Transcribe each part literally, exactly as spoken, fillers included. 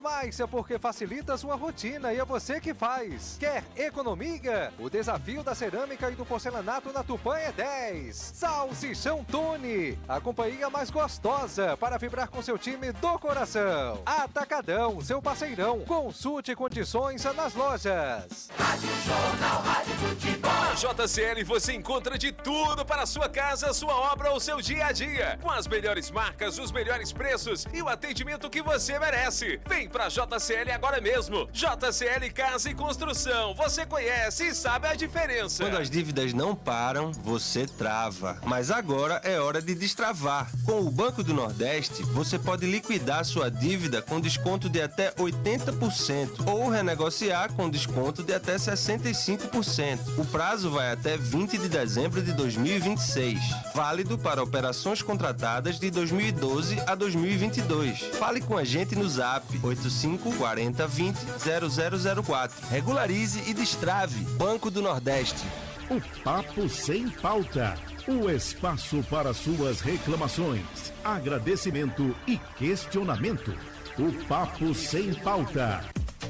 Mas é porque facilita a sua rotina e é você que faz. Quer economia? O desafio da cerâmica e do porcelanato na Tupã é dez. Salsichão Tune, a companhia mais gostosa para vibrar com seu time do coração. Atacadão, seu parceirão. Consulte condições nas lojas. Rádio Jornal, Rádio Futebol. Na J C L você encontra de tudo para a sua casa, sua obra ou seu dia a dia. Com as melhores marcas, os melhores preços e o atendimento que você merece. Vem pra J C L agora mesmo. J C L Casa e Construção. Você conhece e sabe a diferença. Quando as dívidas não param, você trava. Mas agora é hora de destravar. Com o Banco do Nordeste, você pode liquidar sua dívida com desconto de até oitenta por cento ou renegociar com desconto de até sessenta e cinco por cento. O prazo vai até vinte de dezembro de dois mil e vinte e seis. Válido para operações contratadas de dois mil e doze a dois mil e vinte e dois. Fale com a gente no Zap oito cinco quatro zero vinte zero zero zero quatro. Regularize e destrave. Banco do Nordeste. O Papo Sem Pauta. O espaço para suas reclamações, agradecimento e questionamento. O Papo Sem Pauta.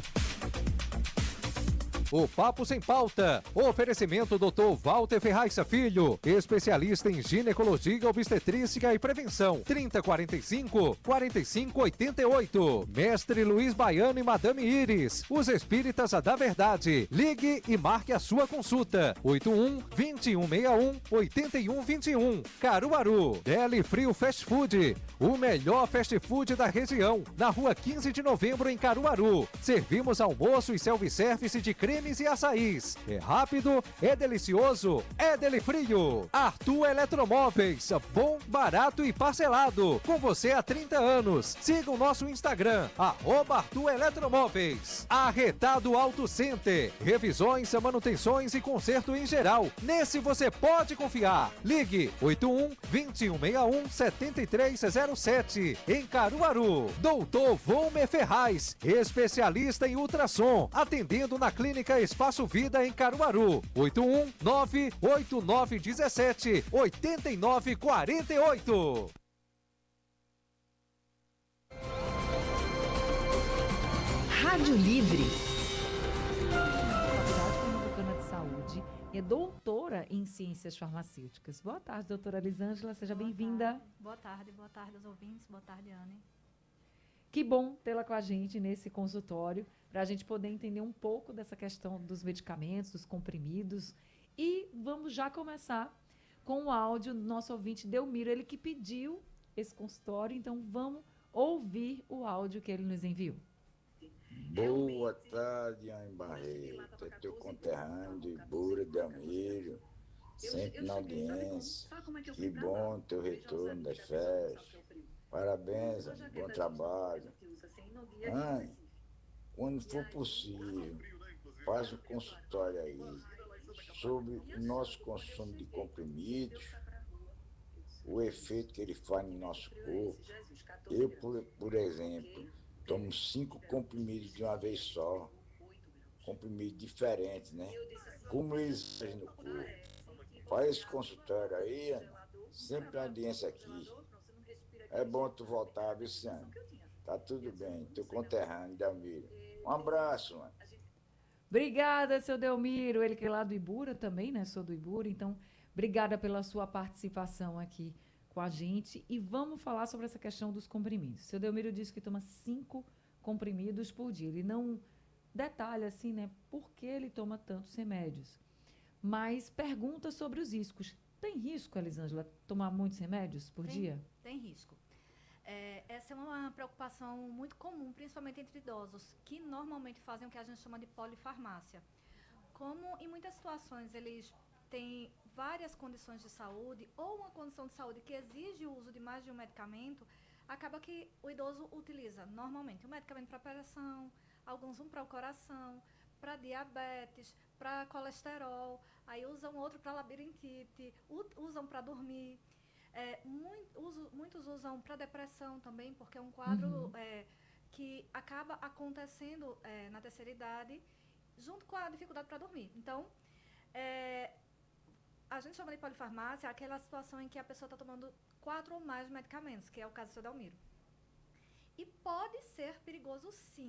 O Papo Sem Pauta. Oferecimento doutor Walter Ferraz Filho, especialista em ginecologia, obstetrícia e prevenção. trinta quarenta e cinco, quarenta e cinco oitenta e oito. Mestre Luiz Baiano e Madame Iris, os espíritas da verdade. Ligue e marque a sua consulta. oito um, vinte e um sessenta e um, oitenta e um vinte e um. Caruaru. Deli Frio Fast Food, o melhor fast food da região. Na rua quinze de novembro em Caruaru. Servimos almoço e self-service de creme e açaís. É rápido, é delicioso, é Deli Frio. Arthur Eletromóveis, bom, barato e parcelado. Com você há trinta anos. Siga o nosso Instagram, arroba Arthur Eletromóveis. Arretado Auto Center, revisões, manutenções e conserto em geral. Nesse você pode confiar. Ligue oito um, vinte e um sessenta e um, setenta e três zero sete. Em Caruaru. Doutor Volmer Ferraz, especialista em ultrassom, atendendo na clínica Espaço Vida em Caruaru. oito um nove oito nove um sete oito nove quatro oito. Rádio Livre. Pernambucana de Saúde é doutora em ciências farmacêuticas. Boa tarde, doutora Elisângela, seja bem-vinda. Boa tarde, boa tarde aos ouvintes, boa tarde, Anne. Que bom tê-la com a gente nesse consultório, para a gente poder entender um pouco dessa questão dos medicamentos, dos comprimidos. E vamos já começar com o áudio do nosso ouvinte Delmiro, ele que pediu esse consultório, então vamos ouvir o áudio que ele nos enviou. Boa tarde, Anne Barreto, é teu conterrâneo de Bura, Delmiro, sempre na audiência. Que bom teu retorno das festas. Parabéns, Anne, bom trabalho. Anne, quando for possível, faz um consultório aí sobre o nosso consumo de comprimidos, o efeito que ele faz no nosso corpo. Eu, por, por exemplo, tomo cinco comprimidos de uma vez só, comprimidos diferentes, né? Como eles fazem no corpo. Faz esse consultório aí, Anne, sempre na audiência aqui. É bom tu voltar, Luciano. Tá tudo bem, teu conterrâneo, Delmiro. Um abraço, mano. Obrigada, seu Delmiro. Ele que é lá do Ibura também, né? Sou do Ibura, então, obrigada pela sua participação aqui com a gente. E vamos falar sobre essa questão dos comprimidos. Seu Delmiro disse que toma cinco comprimidos por dia. Ele não detalha, assim, né? Por que ele toma tantos remédios. Mas pergunta sobre os riscos. Tem risco, Elisângela, tomar muitos remédios por tem, dia? Tem risco. É, essa é uma preocupação muito comum, principalmente entre idosos, que normalmente fazem o que a gente chama de polifarmácia. Como em muitas situações eles têm várias condições de saúde ou uma condição de saúde que exige o uso de mais de um medicamento, acaba que o idoso utiliza normalmente um medicamento para pressão, alguns um para o coração, para diabetes, para colesterol, aí usam outro para labirintite, usam para dormir. É, muito, uso, muitos usam para depressão também, porque é um quadro uhum. é, que acaba acontecendo é, na terceira idade, junto com a dificuldade para dormir. Então, é, a gente chama de polifarmácia aquela situação em que a pessoa está tomando quatro ou mais medicamentos, que é o caso do seu Delmiro. E pode ser perigoso, sim.